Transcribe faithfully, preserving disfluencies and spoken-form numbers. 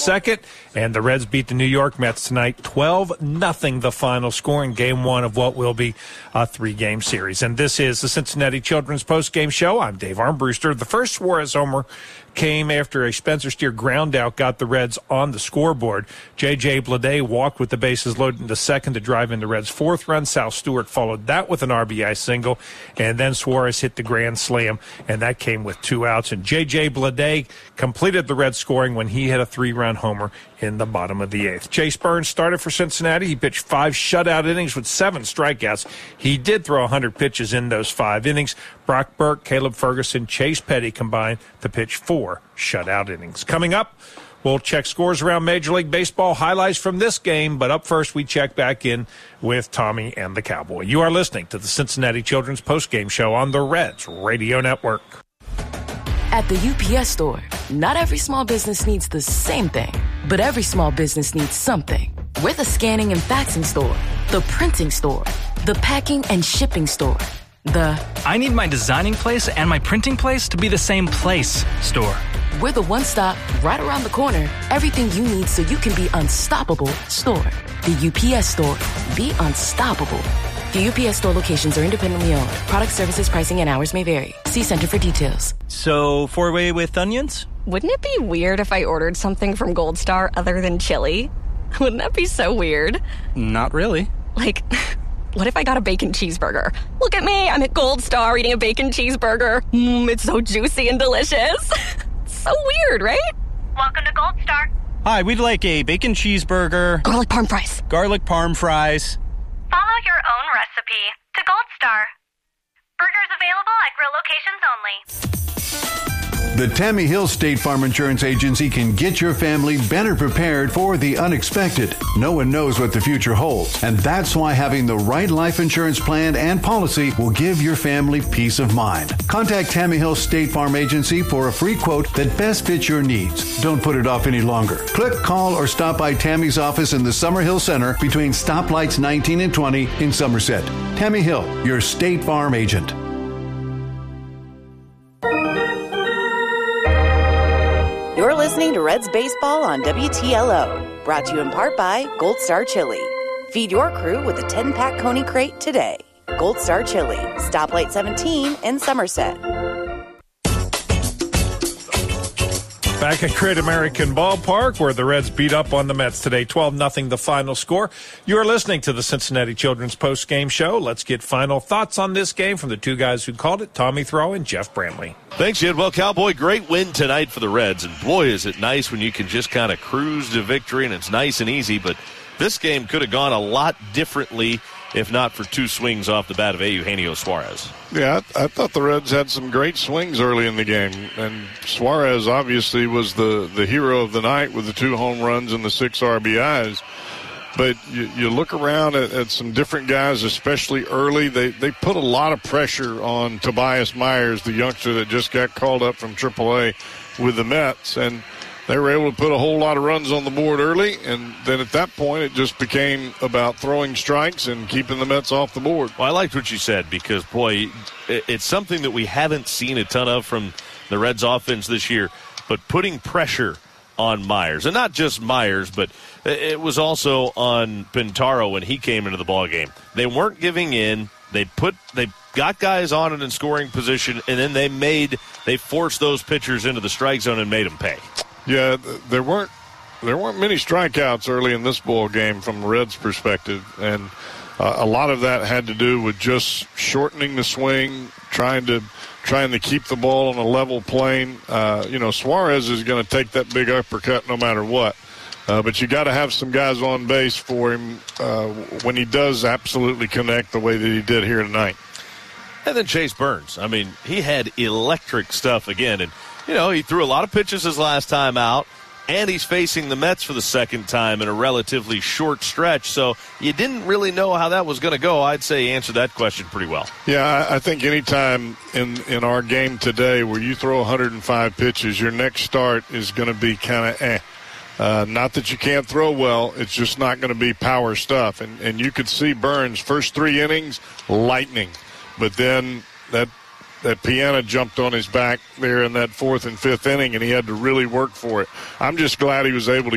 second, and the Reds beat the New York Mets tonight, twelve nothing the final score in game one of what will be a three-game series. And this is the Cincinnati Children's Post-Game Show. I'm Dave Armbruster. The first Suarez homer came after a Spencer Steer ground out got the Reds on the scoreboard. J J. Bleday walked with the bases loaded into second to drive in the Reds' fourth run. Sal Stewart followed that with an R B I single, and then Suarez hit the grand slam, and that came with two outs. And J J. Bleday completed the Reds' scoring when he hit a three-run homer in the bottom of the eighth. Chase Burns started for Cincinnati. He pitched five shutout innings with seven strikeouts. He did throw one hundred pitches in those five innings. Brock Burke, Caleb Ferguson, Chase Petty combined to pitch four shutout innings. Coming up, we'll check scores around Major League Baseball, highlights from this game, but up first we check back in with Tommy and the Cowboy. You are listening to the Cincinnati Children's Postgame Show on the Reds Radio Network. At the U P S Store, not every small business needs the same thing, but every small business needs something. We're the scanning and faxing store, the printing store, the packing and shipping store, the I need my designing place and my printing place to be the same place store. We're the one-stop, right around the corner, everything you need so you can be unstoppable store. The U P S Store. Be unstoppable. The U P S Store locations are independently owned. Product, services, pricing, and hours may vary. See Center for details. So, four-way with onions? Wouldn't it be weird if I ordered something from Gold Star other than chili? Wouldn't that be so weird? Not really. Like, what if I got a bacon cheeseburger? Look at me, I'm at Gold Star eating a bacon cheeseburger. Mmm, it's so juicy and delicious. So weird, right? Welcome to Gold Star. Hi, we'd like a bacon cheeseburger. Garlic parm fries. Garlic parm fries. Follow your own recipe to Gold Star. Burgers available at grill locations only. The Tammy Hill State Farm Insurance Agency can get your family better prepared for the unexpected. No one knows what the future holds, and that's why having the right life insurance plan and policy will give your family peace of mind. Contact Tammy Hill State Farm Agency for a free quote that best fits your needs. Don't put it off any longer. Click, call, or stop by Tammy's office in the Summerhill Center between stoplights nineteen and twenty in Somerset. Tammy Hill, your State Farm agent. You're listening to Reds Baseball on W T L O, brought to you in part by Gold Star Chili. Feed your crew with a ten-pack Coney Crate today. Gold Star Chili, Stoplight seventeen in Somerset. Back at Great American Ballpark, where the Reds beat up on the Mets today, twelve nothing the final score. You are listening to the Cincinnati Children's Post-Game Show. Let's get final thoughts on this game from the two guys who called it, Tommy Throw and Jeff Brantley. Thanks, Jed. Well, Cowboy, great win tonight for the Reds, and boy, is it nice when you can just kind of cruise to victory, and it's nice and easy, but this game could have gone a lot differently if not for two swings off the bat of Eugenio Suarez. Yeah, I, I thought the Reds had some great swings early in the game, and Suarez obviously was the, the hero of the night with the two home runs and the six R B Is. But you, you look around at, at some different guys, especially early. They they put a lot of pressure on Tobias Myers, the youngster that just got called up from triple A with the Mets, and they were able to put a whole lot of runs on the board early, and then at that point it just became about throwing strikes and keeping the Mets off the board. Well, I liked what you said because, boy, it's something that we haven't seen a ton of from the Reds offense this year, but putting pressure on Myers. And not just Myers, but it was also on Pintaro when he came into the ballgame. They weren't giving in. They put they got guys on it in scoring position, and then they made they forced those pitchers into the strike zone and made them pay. Yeah, there weren't there weren't many strikeouts early in this ball game from the Reds' perspective, and uh, a lot of that had to do with just shortening the swing, trying to trying to keep the ball on a level plane. Uh, you know, Suarez is going to take that big uppercut no matter what, uh, but you got to have some guys on base for him uh, when he does absolutely connect the way that he did here tonight. And then Chase Burns. I mean, he had electric stuff again, and you know, he threw a lot of pitches his last time out, and he's facing the Mets for the second time in a relatively short stretch. So you didn't really know how that was going to go. I'd say he answered that question pretty well. Yeah, I think any time in, in our game today where you throw one hundred five pitches, your next start is going to be kind of eh. Uh, not that you can't throw well, it's just not going to be power stuff. And, and you could see Burns' first three innings, lightning. But then that – that Piana jumped on his back there in that fourth and fifth inning, and he had to really work for it. I'm just glad he was able to